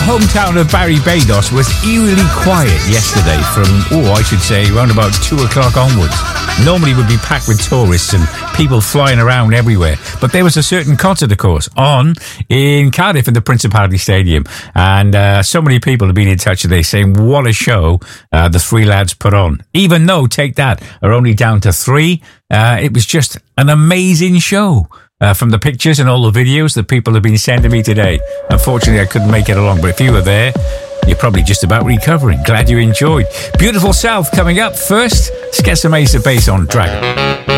hometown of Barry Bados was eerily quiet yesterday from, I should say, around about 2 o'clock onwards. Normally would be packed with tourists and people flying around everywhere. But there was a certain concert, of course, on in Cardiff in the Principality Stadium. And so many people have been in touch today saying what a show the three lads put on. Even though Take That are only down to 3, it was just an amazing show. From the pictures and all the videos that people have been sending me today. Unfortunately, I couldn't make it along, but if you were there, you're probably just about recovering. Glad you enjoyed. Beautiful South coming up first. Let's get some Ace of Base on Dragon.